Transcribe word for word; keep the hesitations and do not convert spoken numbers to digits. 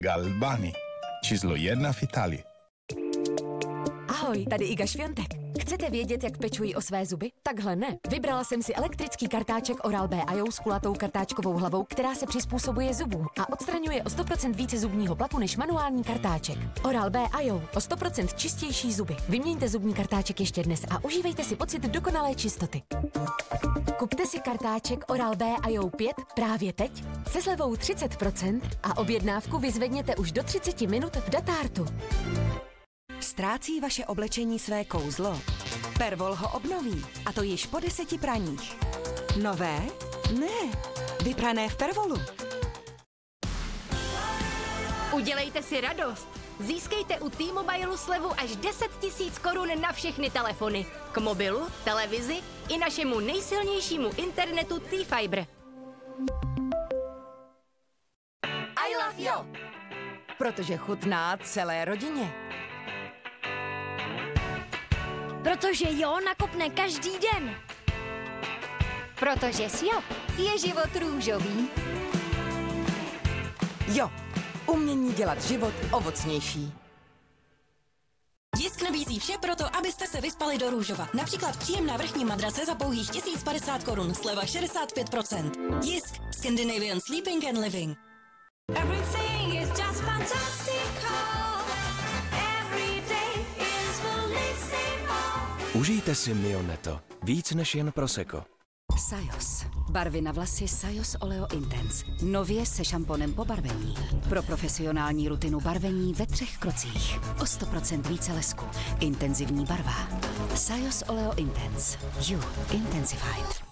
Galbani, číslo jedna v Itálii. Ahoj, tady Iga Šviontek. Chcete vědět, jak pečuji o své zuby? Takhle ne. Vybrala jsem si elektrický kartáček Oral-B i O s kulatou kartáčkovou hlavou, která se přizpůsobuje zubům a odstraňuje o sto procent více zubního plaku než manuální kartáček. Oral-B i O, o sto procent čistější zuby. Vyměňte zubní kartáček ještě dnes a užívejte si pocit dokonalé čistoty. Kupte si kartáček Oral-B i O pět právě teď se slevou třicet procent a objednávku vyzvedněte už do třicet minut v Datartu. Ztrácí vaše oblečení své kouzlo? Pervol ho obnoví, a to již po deseti praních. Nové? Ne, vyprané v Pervolu. Udělejte si radost. Získejte u T-Mobilu slevu až deset tisíc korun na všechny telefony. K mobilu, televizi i našemu nejsilnějšímu internetu T-Fiber. I love you! Protože chutná celé rodině. Protože jo nakopne každý den. Protože s jo je život růžový. Jo, umění dělat život ovocnější. Jisk nabízí vše proto, abyste se vyspali do růžova. Například příjemná vrchní madrace za pouhých tisíc padesát korun, sleva šedesát pět procent. Jisk, Scandinavian Sleeping and Living. Everything is just fantastical. Every day is bellissimo. Užijte si Mioneto. Víc než jen prosecco. Sajos. Barvy na vlasy Sajos Oleo Intense. Nově se šamponem po barvení. Pro profesionální rutinu barvení ve třech krocích. O sto procent více lesku. Intenzivní barva. Sajos Oleo Intense. You Intensified.